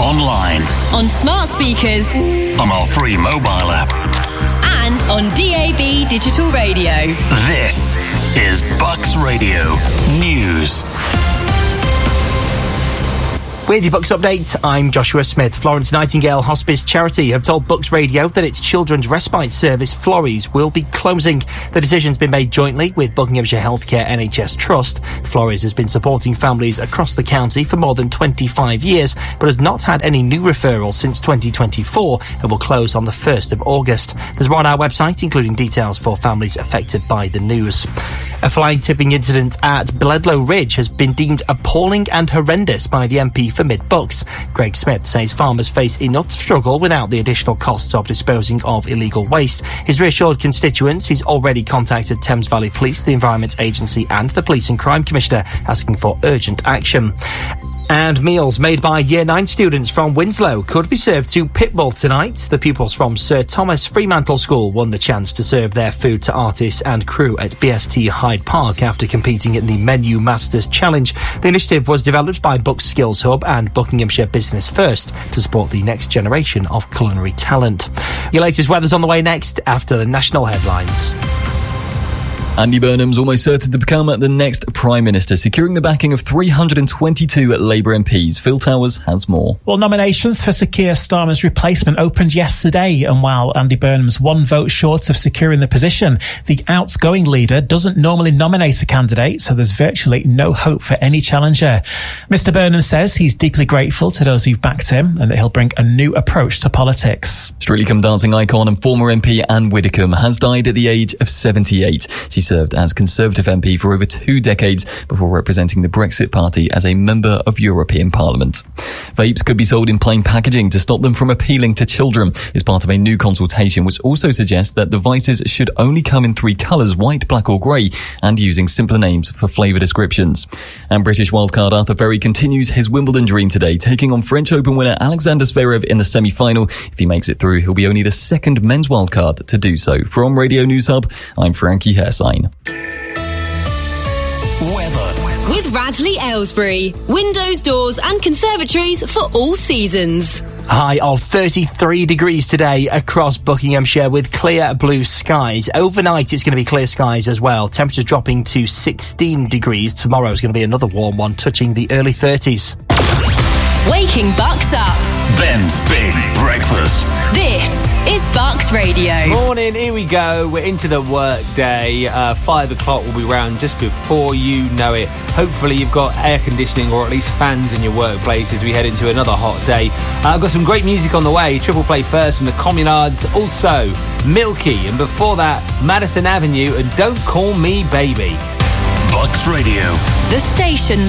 online, on smart speakers, on our free mobile app, and on DAB digital radio. This is Bucks Radio News. With your Bucks update, I'm Joshua Smith. Florence Nightingale Hospice Charity have told Bucks Radio that its children's respite service, Florries, will be closing. The decision's been made jointly with Buckinghamshire Healthcare NHS Trust. Florries has been supporting families across the county for more than 25 years, but has not had any new referrals since 2024 and will close on the 1st of August. There's more on our website, including details for families affected by the news. A flying tipping incident at Bledlow Ridge has been deemed appalling and horrendous by the MP for Mid Bucks. Greg Smith says farmers face enough struggle without the additional costs of disposing of illegal waste. He's reassured constituents he's already contacted Thames Valley Police, the Environment Agency and the Police and Crime Commissioner, asking for urgent action. And meals made by Year 9 students from Winslow could be served to Pitbull tonight. The pupils from Sir Thomas Fremantle School won the chance to serve their food to artists and crew at BST Hyde Park after competing in the Menu Masters Challenge. The initiative was developed by Bucks Skills Hub and Buckinghamshire Business First to support the next generation of culinary talent. Your latest weather's on the way next after the national headlines. Andy Burnham's almost certain to become the next Prime Minister, securing the backing of 322 Labour MPs. Phil Towers has more. Well, nominations for Sir Keir Starmer's replacement opened yesterday, and while Andy Burnham's one vote short of securing the position, the outgoing leader doesn't normally nominate a candidate, so there's virtually no hope for any challenger. Mr Burnham says he's deeply grateful to those who've backed him and that he'll bring a new approach to politics. Strictly Come Dancing icon and former MP Anne Widdecombe has died at the age of 78. She served as Conservative MP for over 2 decades before representing the Brexit Party as a member of European Parliament. Vapes could be sold in plain packaging to stop them from appealing to children. It's part of a new consultation which also suggests that devices should only come in 3 colours, white, black or grey, and using simpler names for flavour descriptions. And British wildcard Arthur Ferry continues his Wimbledon dream today, taking on French Open winner Alexander Zverev in the semi-final. If he makes it through, he'll be only the second men's wildcard to do so. From Radio News Hub, I'm Frankie Hersign. Weather. With Radley Aylesbury. Windows, doors and conservatories for all seasons. High of 33 degrees today across Buckinghamshire with clear blue skies. Overnight it's going to be clear skies as well. Temperatures dropping to 16 degrees. Tomorrow is going to be another warm one, touching the early 30s. Waking Bucks up. Ben's Big Breakfast. This is Bucks Radio. Morning, here we go. We're into the work day. 5 o'clock will be round just before you know it. Hopefully you've got air conditioning or at least fans in your workplace as we head into another hot day. I've got some great music on the way. Triple play first from the Communards. Also, Milky. And before that, Madison Avenue and Don't Call Me Baby. Bucks Radio. The station